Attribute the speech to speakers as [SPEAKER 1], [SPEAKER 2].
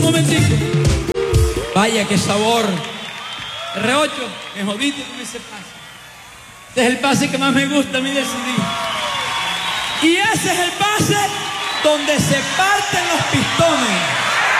[SPEAKER 1] momentico. Vaya, qué sabor. R8, que jodiste con ese pase. Este es el pase que más me gusta a mí del CD. Y ese es el pase donde se parten los pistones.